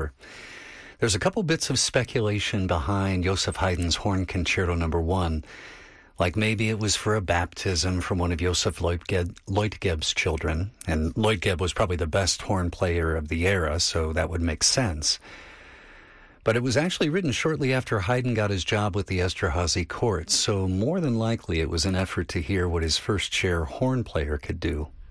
October. There's a couple bits of speculation behind Joseph Haydn's Horn Concerto No. 1, like maybe it was for a baptism from one of Joseph Leutgeb's children, and Leutgeb was probably the best horn player of the era, so that would make sense. But it was actually written shortly after Haydn got his job with the Esterhazy court, so more than likely it was an effort to hear what his first chair horn player could do.